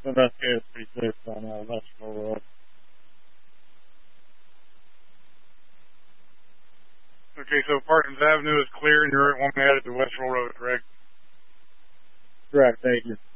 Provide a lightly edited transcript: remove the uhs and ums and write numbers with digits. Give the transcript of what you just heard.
MSK is pretty safe on Mexico Road. Okay, so Parsons Avenue is clear and you're at 1 headed to West Road, correct? Correct, thank you.